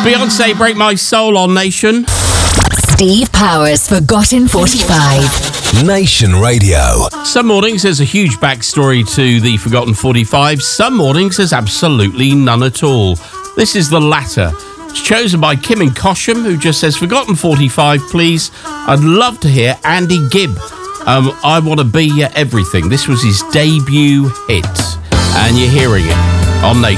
Beyonce, Break My Soul on Nation. Steve Powers, Forgotten 45. Nation Radio. Some mornings there's a huge backstory to the Forgotten 45. Some mornings there's absolutely none at all. This is the latter. It's chosen by Kim in Cosham, who just says, Forgotten 45, please. I'd love to hear Andy Gibb. I Want to Be Your Everything. This was his debut hit. And you're hearing it on Nation.